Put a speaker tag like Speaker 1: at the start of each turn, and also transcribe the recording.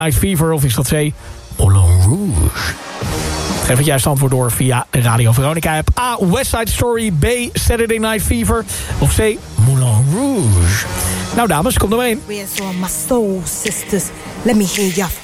Speaker 1: Night Fever of is dat C? Moulin Rouge. Geef het juiste antwoord door via de Radio Veronica app. A. West Side Story. B. Saturday Night Fever. Of C. Moulin Rouge. Nou dames, kom er maar in.
Speaker 2: Where's all my soul sisters? Let me hear your